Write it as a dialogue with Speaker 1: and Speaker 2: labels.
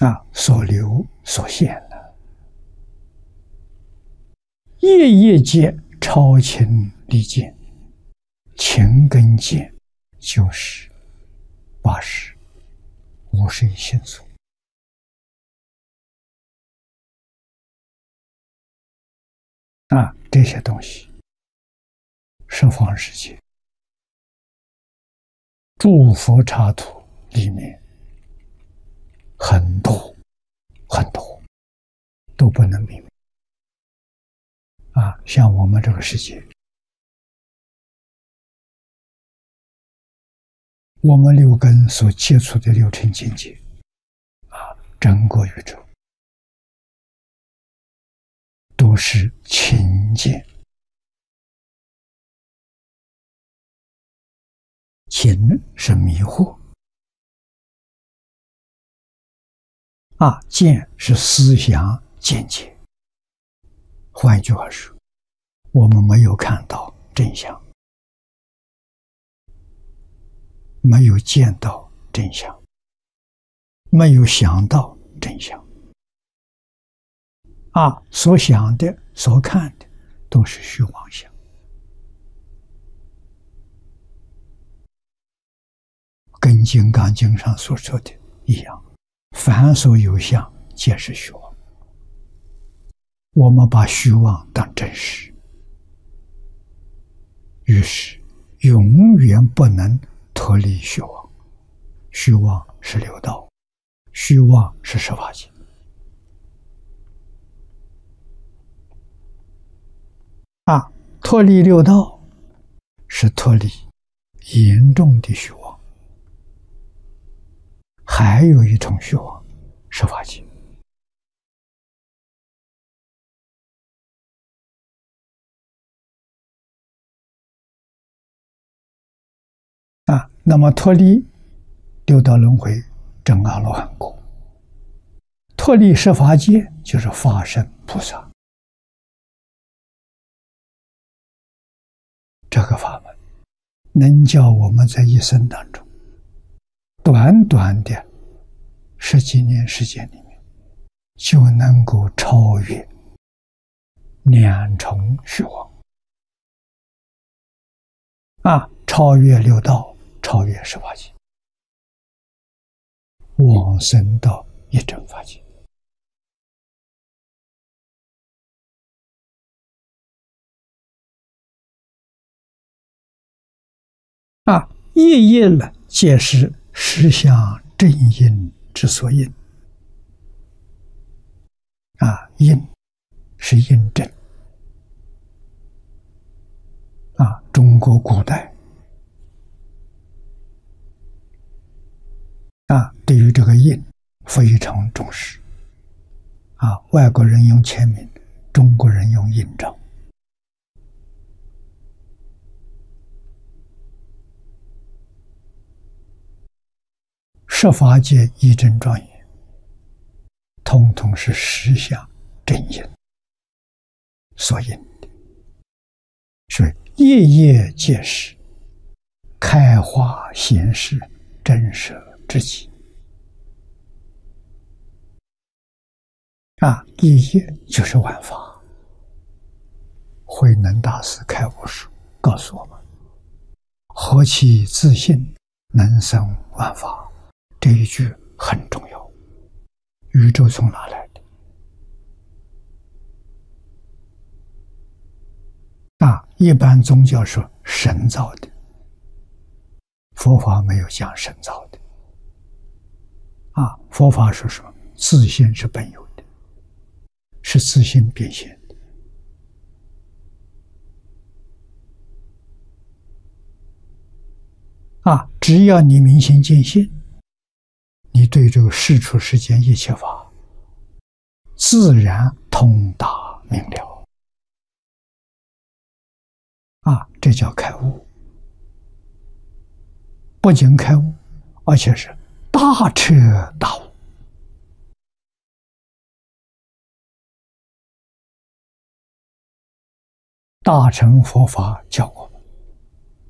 Speaker 1: 所留所现的，业业界超情离见，情跟见就是80、51心所。这些东西，十方世界诸佛刹土里面很多很多都不能明白。像我们这个世界，我们六根所接触的六尘境界，整个宇宙都是情见。情是迷惑，见是思想见解。换一句话说，我们没有看到真相，没有见到真相，没有想到真相。所想的、所看的都是虚妄相。跟《金刚经》上所说的一样，凡所有相，皆是虚妄。我们把虚妄当真实，于是永远不能脱离虚妄。虚妄是六道，虚妄是十法界。脱离六道是脱离严重的虚妄。还有一种虚妄，十法界。那么脱离六道轮回，证阿罗汉果；脱离十法界，就是法身菩萨。这个法门能叫我们在一生当中，短短的10几年时间里面，就能够超越2重虚妄，超越六道，超越十法界，往生到一真法界。业业了，皆是实相正因之所因。因是印证。中国古代对于这个印非常重视。外国人用签名，中国人用印章。十法界一真庄严，统统是实相正因所引的，所以业业皆是开化显示真实之极。业业就是万法。慧能大师开悟书告诉我们：何其自信，能生万法。这一句很重要。宇宙从哪来的？一般宗教说神造的，佛法没有讲神造的。佛法说什么？自性是本有的，是自性变现的。只要你明心见性，你对这个世出世间一切法自然通达明了。这叫开悟。不仅开悟，而且是大彻大悟。大乘佛法教我